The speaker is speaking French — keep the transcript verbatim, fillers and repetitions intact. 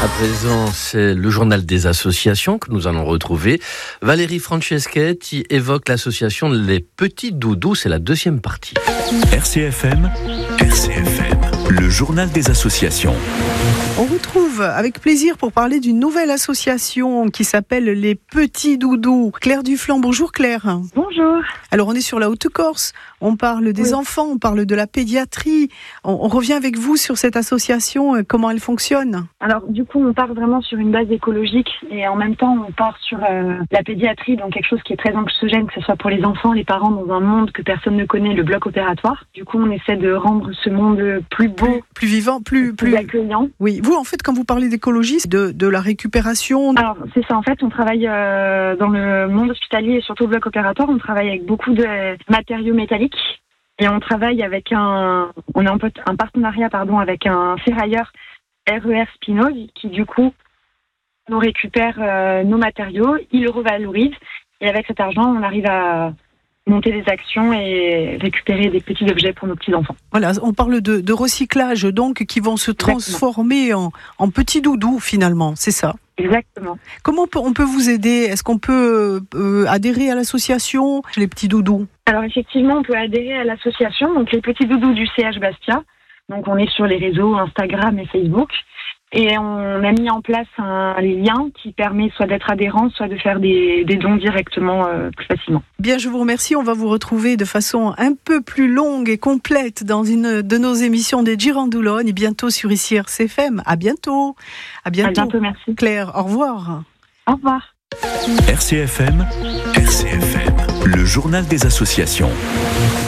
À présent, c'est le journal des associations que nous allons retrouver. Valérie Franceschetti évoque l'association Les Petits Doudous. C'est la deuxième partie. R C F M, R C F M, le journal des associations. On retrouve avec plaisir pour parler d'une nouvelle association qui s'appelle Les Petits Doudous. Claire Duflan, bonjour Claire. Bonjour. Alors on est sur la Haute-Corse, on parle des oui. enfants, on parle de la pédiatrie. On, on revient avec vous sur cette association, comment elle fonctionne. Alors du coup on part vraiment sur une base écologique et en même temps on part sur euh, la pédiatrie, donc quelque chose qui est très anxiogène, que ce soit pour les enfants, les parents, dans un monde que personne ne connaît, le bloc opératoire. Du coup on essaie de rendre ce monde plus beau, plus, plus vivant, plus, plus, plus accueillant. Oui, vous en fait quand vous parlez d'écologie, c'est de, de la récupération. Alors c'est ça, en fait on travaille euh, dans le monde hospitalier et surtout au bloc opératoire, on travaille avec beaucoup de matériaux métalliques et on travaille avec un, on a un, un partenariat pardon avec un ferrailleur R E R Spinoz qui du coup nous récupère euh, nos matériaux, il le revalorise et avec cet argent on arrive à monter des actions et récupérer des petits objets pour nos petits-enfants. Voilà, on parle de, de recyclage donc qui vont se transformer en, en petits doudous finalement, c'est ça? Exactement. Comment on peut, on peut vous aider? Est-ce qu'on peut euh, adhérer à l'association Les Petits Doudous? Alors effectivement, on peut adhérer à l'association, donc les Petits Doudous du C H Bastia. Donc on est sur les réseaux Instagram et Facebook. Et on a mis en place un lien qui permet soit d'être adhérent, soit de faire des, des dons directement euh, plus facilement. Bien, je vous remercie. On va vous retrouver de façon un peu plus longue et complète dans une de nos émissions des Girandoulognes et bientôt sur ici R C F M. À bientôt. À bientôt. À bientôt, merci. Claire, au revoir. Au revoir. R C F M, R C F M, le journal des associations.